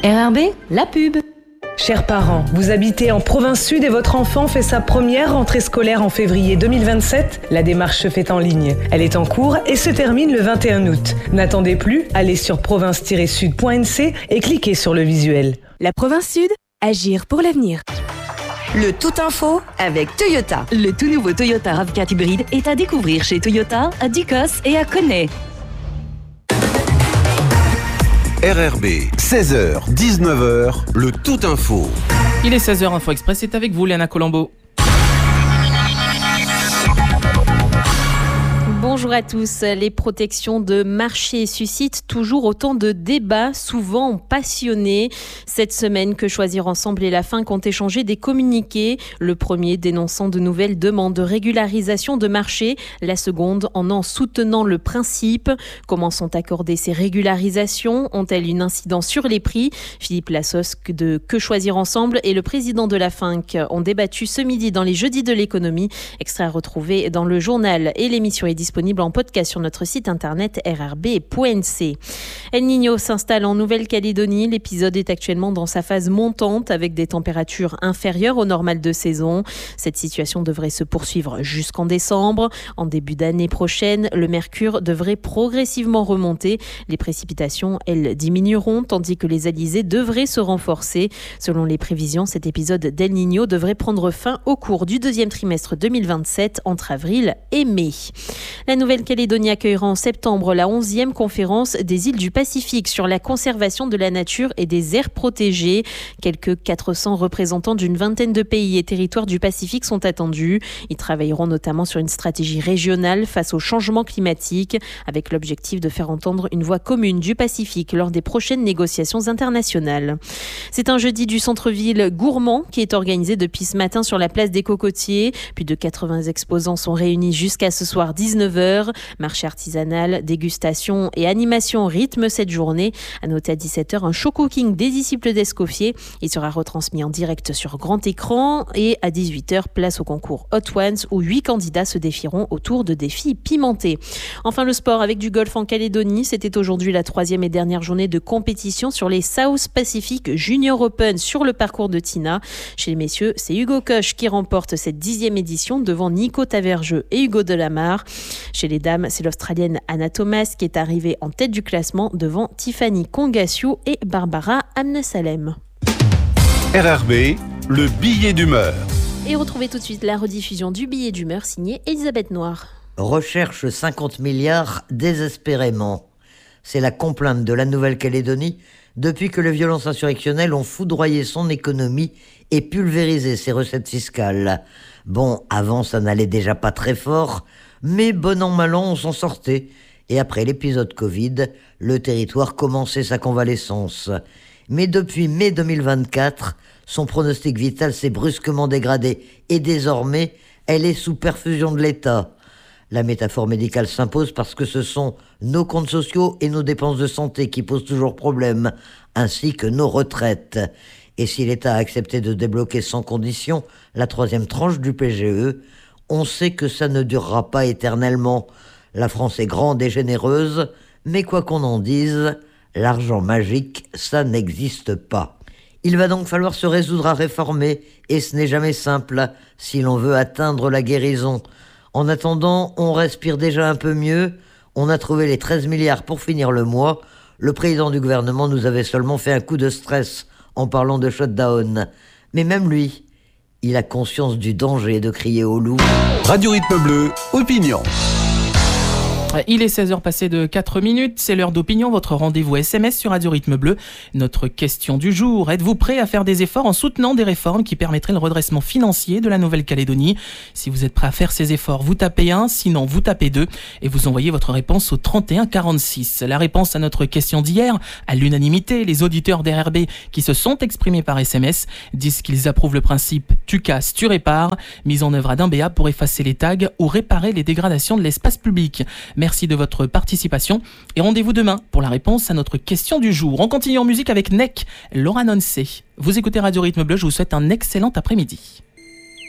RRB, la pub. Chers parents, vous habitez en province sud et votre enfant fait sa première rentrée scolaire en février 2027 ? La démarche se fait en ligne. Elle est en cours et se termine le 21 août. N'attendez plus, allez sur province-sud.nc et cliquez sur le visuel. La province sud, agir pour l'avenir. Le Tout Info avec Toyota. Le tout nouveau Toyota RAV4 hybride est à découvrir chez Toyota, à Ducos et à Connay. RRB, 16h, 19h, le Tout Info. Il est 16h, Info Express est avec vous, Léana Colombo. Bonjour à tous. Les protections de marché suscitent toujours autant de débats, souvent passionnés. Cette semaine, Que choisir ensemble et la FINC ont échangé des communiqués. Le premier dénonçant de nouvelles demandes de régularisation de marché, la seconde en soutenant le principe. Comment sont accordées ces régularisations ? Ont-elles une incidence sur les prix ? Philippe Lassosque de Que choisir ensemble et le président de la FINC ont débattu ce midi dans les Jeudis de l'économie. Extrait à retrouver dans le journal et l'émission est disponible en podcast sur notre site internet rrb.nc. El Niño s'installe en Nouvelle-Calédonie. L'épisode est actuellement dans sa phase montante avec des températures inférieures au normal de saison. Cette situation devrait se poursuivre jusqu'en décembre. En début d'année prochaine, le mercure devrait progressivement remonter. Les précipitations, elles, diminueront tandis que les alizés devraient se renforcer. Selon les prévisions, cet épisode d'El Niño devrait prendre fin au cours du deuxième trimestre 2027 entre avril et mai. La Nouvelle-Calédonie accueillera en septembre la 11e conférence des îles du Pacifique sur la conservation de la nature et des aires protégées. Quelques 400 représentants d'une vingtaine de pays et territoires du Pacifique sont attendus. Ils travailleront notamment sur une stratégie régionale face au changement climatique, avec l'objectif de faire entendre une voix commune du Pacifique lors des prochaines négociations internationales. C'est un jeudi du centre-ville gourmand qui est organisé depuis ce matin sur la place des Cocotiers. Plus de 80 exposants sont réunis jusqu'à ce soir 19h. Marché artisanal, dégustation et animation rythment cette journée. À noter à 17h, un show cooking des disciples d'Escoffier. Il sera retransmis en direct sur grand écran. Et à 18h, place au concours Hot Ones où 8 candidats se défieront autour de défis pimentés. Enfin, le sport avec du golf en Calédonie. C'était aujourd'hui la 3e et dernière journée de compétition sur les South Pacific Junior Open sur le parcours de Tina. Chez les messieurs, c'est Hugo Koch qui remporte cette 10e édition devant Nico Tavergeux et Hugo Delamare. Chez les dames, c'est l'Australienne Anna Thomas qui est arrivée en tête du classement devant Tiffany Congasio et Barbara Amnesalem. RRB, le billet d'humeur. Et retrouvez tout de suite la rediffusion du billet d'humeur signée Elisabeth Noir. Recherche 50 milliards désespérément. C'est la complainte de la Nouvelle-Calédonie depuis que les violences insurrectionnelles ont foudroyé son économie et pulvérisé ses recettes fiscales. Bon, avant ça n'allait déjà pas très fort, mais bon an mal an on s'en sortait. Et après l'épisode Covid, le territoire commençait sa convalescence. Mais depuis mai 2024, son pronostic vital s'est brusquement dégradé et désormais, elle est sous perfusion de l'État. La métaphore médicale s'impose parce que ce sont nos comptes sociaux et nos dépenses de santé qui posent toujours problème, ainsi que nos retraites. Et si l'État a accepté de débloquer sans condition la 3e tranche du PGE, on sait que ça ne durera pas éternellement. La France est grande et généreuse, mais quoi qu'on en dise, l'argent magique, ça n'existe pas. Il va donc falloir se résoudre à réformer, et ce n'est jamais simple si l'on veut atteindre la guérison. En attendant, on respire déjà un peu mieux. On a trouvé les 13 milliards pour finir le mois. Le président du gouvernement nous avait seulement fait un coup de stress en parlant de shutdown. Mais même lui, il a conscience du danger de crier au loup. Radio Rythme Bleu, opinion. Il est 16h passé de 4 minutes, c'est l'heure d'opinion, votre rendez-vous SMS sur Radio Rythme Bleu. Notre question du jour, êtes-vous prêt à faire des efforts en soutenant des réformes qui permettraient le redressement financier de la Nouvelle-Calédonie ? Si vous êtes prêt à faire ces efforts, vous tapez 1, sinon vous tapez 2 et vous envoyez votre réponse au 31 46. La réponse à notre question d'hier, à l'unanimité, les auditeurs d'RRB qui se sont exprimés par SMS disent qu'ils approuvent le principe « tu casses, tu répares », mis en œuvre à Dimbéa pour effacer les tags ou réparer les dégradations de l'espace public. Merci de votre participation et rendez-vous demain pour la réponse à notre question du jour. On continue en musique avec Nek, Laura Nonce. Vous écoutez Radio Rythme Bleu, je vous souhaite un excellent après-midi.